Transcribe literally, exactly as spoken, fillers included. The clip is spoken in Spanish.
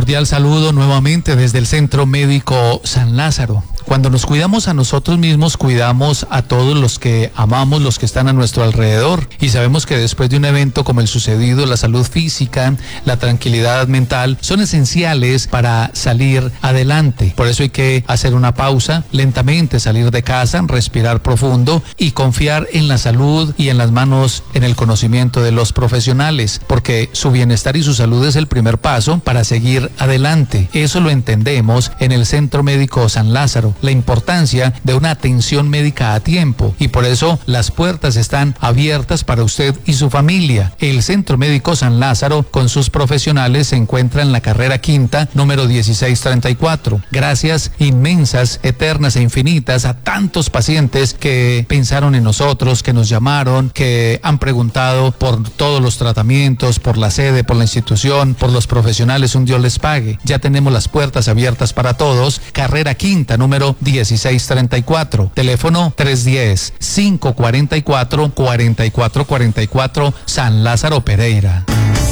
cordial saludo nuevamente desde el Centro Médico San Lázaro. Cuando nos cuidamos a nosotros mismos, cuidamos a todos los que amamos, los que están a nuestro alrededor. Y sabemos que después de un evento como el sucedido, la salud física, la tranquilidad mental, son esenciales para salir adelante. Por eso hay que hacer una pausa, lentamente salir de casa, respirar profundo y confiar en la salud y en las manos, en el conocimiento de los profesionales, porque su bienestar y su salud es el primer paso para seguir adelante. Eso lo entendemos en el Centro Médico San Lázaro, la importancia de una atención médica a tiempo, y por eso las puertas están abiertas para usted y su familia. El Centro Médico San Lázaro, con sus profesionales, se encuentra en la carrera quinta, número dieciséis treinta y cuatro. Gracias inmensas, eternas e infinitas a tantos pacientes que pensaron en nosotros, que nos llamaron, que han preguntado por todos los tratamientos, por la sede, por la institución, por los profesionales. Un Dios les pague. Ya tenemos las puertas abiertas para todos. Carrera quinta, número dieciséis treinta y cuatro. Teléfono tres uno cero, cinco cuatro cuatro, cuatro cuatro cuatro cuatro, San Lázaro Pereira.